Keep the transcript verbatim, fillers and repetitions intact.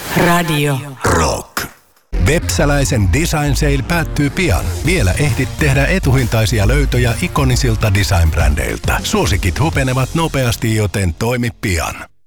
Radio Rock. Vepsäläisen Design Sale päättyy pian. Vielä ehdit tehdä etuhintaisia löytöjä ikonisilta design-brändeiltä. Suosikit hupenevat nopeasti, joten toimi pian.